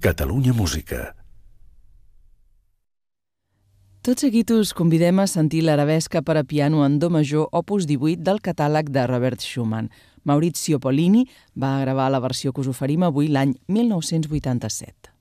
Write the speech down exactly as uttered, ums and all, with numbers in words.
Catalunya Música. Tot seguit us convidem a sentir l'arabesca per a piano en do major opus divuit del catàleg de Robert Schumann. Maurizio Pollini va gravar la versió que us oferim avui l'any mil nou-cents vuitanta-set.